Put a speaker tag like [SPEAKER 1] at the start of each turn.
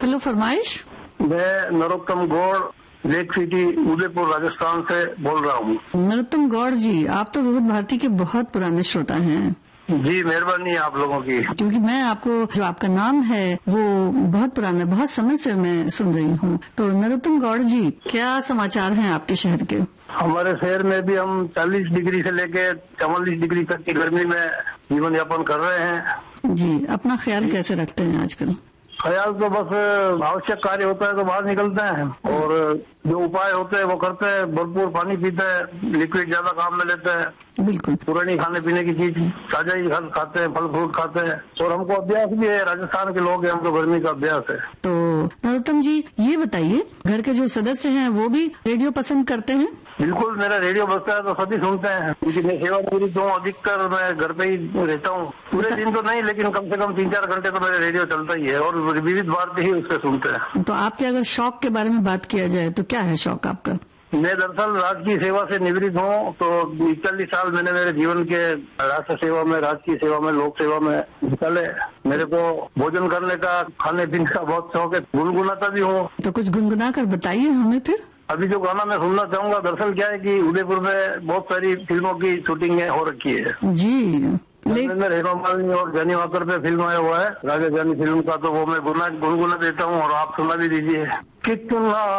[SPEAKER 1] लो फरमाइश।
[SPEAKER 2] मैं Narottam Gaur, lake city, Udaipur, Rajasthan से बोल रहा हूँ।
[SPEAKER 1] नरोत्तम गौड़ जी, आप तो विविध भारती के बहुत पुराने श्रोता हैं।
[SPEAKER 2] जी, मेहरबानी है आप लोगों की।
[SPEAKER 1] क्योंकि मैं आपको, जो आपका नाम है वो बहुत पुराना, बहुत समय से मैं सुन रही हूँ। तो नरोत्तम गौड़ जी, क्या समाचार हैं आपके शहर के?
[SPEAKER 2] हमारे शहर में भी हम 40 डिग्री से लेके 44 डिग्री तक की गर्मी में जीवन यापन कर रहे हैं।
[SPEAKER 1] जी, अपना ख्याल कैसे रखते हैं आजकल?
[SPEAKER 2] ख्याल तो बस आवश्यक कार्य होता है तो बाहर निकलते हैं, और जो उपाय होते हैं वो करते हैं। भरपूर पानी पीते हैं, लिक्विड ज्यादा काम में लेते हैं।
[SPEAKER 1] बिल्कुल।
[SPEAKER 2] पुरानी खाने पीने की चीज ताजा ही खाते हैं, फल फ्रूट खाते हैं, और हमको अभ्यास भी है। राजस्थान के लोग हैं, हमको गर्मी का अभ्यास है।
[SPEAKER 1] तो नरोत्तम जी, ये बताइए, घर के जो सदस्य हैं वो भी रेडियो पसंद करते हैं?
[SPEAKER 2] बिल्कुल, मेरा रेडियो बजता है तो सभी सुनते हैं, क्योंकि मैं सेवानिवृत्त हूँ। अधिकतर मैं घर पे ही रहता हूँ, पूरे दिन तो नहीं, लेकिन कम से कम 3-4 घंटे तो मेरा रेडियो चलता ही है, और विविध भारती ही उससे सुनते हैं।
[SPEAKER 1] तो आपके अगर शौक के बारे में बात किया जाए तो क्या है शौक आपका?
[SPEAKER 2] मैं दरअसल राजकीय सेवा से निवृत्त हूँ, तो 40 साल मैंने मेरे जीवन के राष्ट्र सेवा में, राजकीय सेवा में, लोक सेवा में निकाले। मेरे को भोजन करने का, खाने पीने का बहुत शौक है, गुनगुनाता भी हूँ।
[SPEAKER 1] तो कुछ गुनगुना कर बताइए हमें फिर।
[SPEAKER 2] अभी जो गाना मैं सुनना चाहूंगा, दरअसल क्या है कि उदयपुर में बहुत सारी फिल्मों की शूटिंग हो रखी है
[SPEAKER 1] जी।
[SPEAKER 2] हेमा मालिनी और जानी वाकर पे फिल्म आया हुआ है, राजा जानी फिल्म का, तो वो मैं गुनगुना देता हूँ और आप सुना भी दीजिए। कितना